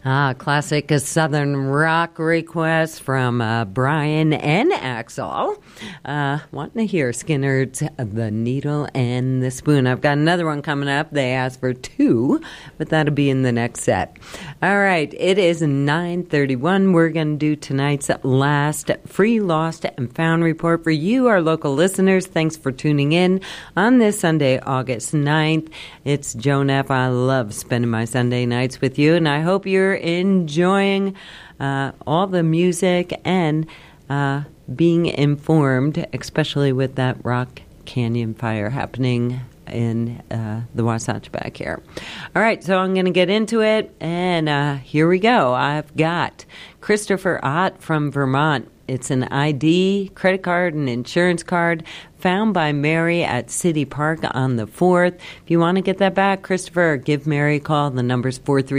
Classic Southern rock request from Brian and Axel. Wanting to hear Skinner's The Needle and the Spoon. I've got another one coming up. They asked for two, but that'll be in the next set. All right, it is 9:31. We're going to do tonight's last free lost and found report for you, our local listeners. Thanks for tuning in on this Sunday, August 9th. It's Joan F. I love spending my Sunday nights with you, and I hope you're enjoying all the music and being informed, especially with that Rock Canyon fire happening in the Wasatch back here. All right, so I'm going to get into it, and here we go. I've got Christopher Ott from Vermont. It's an ID, credit card, and insurance card found by Mary at City Park on the 4th. If you want to get that back, Christopher, give Mary a call. The number's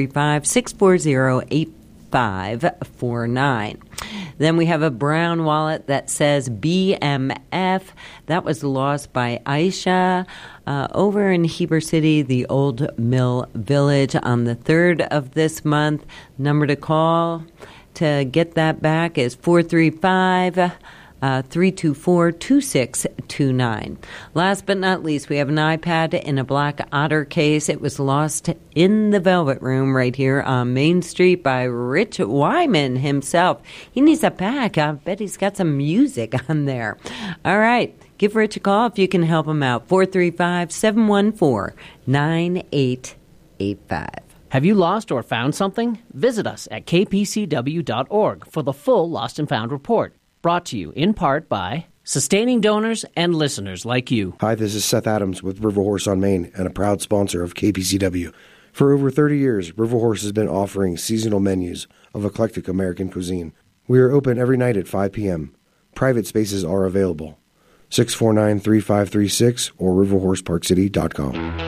435-640-8549. Then we have a brown wallet that says BMF. That was lost by Aisha over in Heber City, the Old Mill Village, on the 3rd of this month. Number to call to get that back is 435-324-2629. Last but not least, we have an iPad in a black otter case. It was lost in the Velvet Room right here on Main Street by Rich Wyman himself. He needs a back. I bet he's got some music on there. All right. Give Rich a call if you can help him out. 435-714-9885. Have you lost or found something? Visit us at kpcw.org for the full Lost and Found report. Brought to you in part by sustaining donors and listeners like you. Hi, this is Seth Adams with River Horse on Main and a proud sponsor of KPCW. For over 30 years, River Horse has been offering seasonal menus of eclectic American cuisine. We are open every night at 5 p.m. Private spaces are available. 649-3536 or riverhorseparkcity.com.